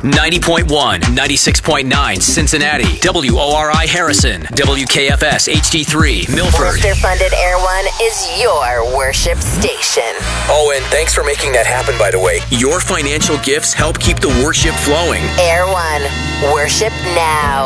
90.1, 96.9 Cincinnati, WORI Harrison, WKFS HD3 Milford. Worcester-funded Air One is your worship station. Oh, and thanks for making that happen, by the way. Your financial gifts help keep the worship flowing. Air One, worship now.